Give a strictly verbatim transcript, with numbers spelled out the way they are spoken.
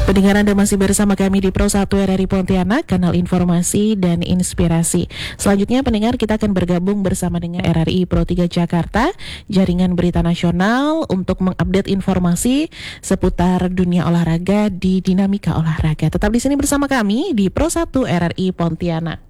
Pendengar, Anda masih bersama kami di Pro satu R R I Pontianak, kanal informasi dan inspirasi. Selanjutnya pendengar, kita akan bergabung bersama dengan R R I Pro tiga Jakarta, jaringan berita nasional, untuk mengupdate informasi seputar dunia olahraga di Dinamika Olahraga. Tetap di sini bersama kami di Pro satu R R I Pontianak.